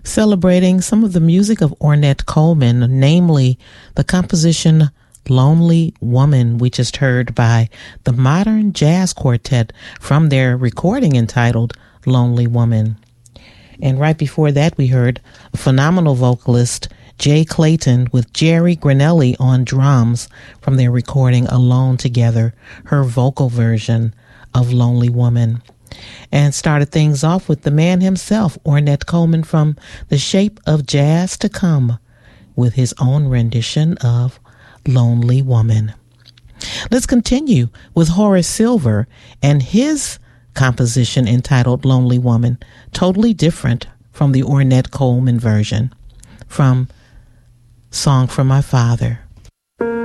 celebrating some of the music of Ornette Coleman, namely the composition Lonely Woman, we just heard by the Modern Jazz Quartet from their recording entitled Lonely Woman. And right before that, we heard a phenomenal vocalist, Jay Clayton, with Jerry Granelli on drums from their recording Alone Together, her vocal version of Lonely Woman. And started things off with the man himself, Ornette Coleman, from The Shape of Jazz to Come, with his own rendition of Lonely Woman. Let's continue with Horace Silver and his composition entitled Lonely Woman, totally different from the Ornette Coleman version, from Song for My Father.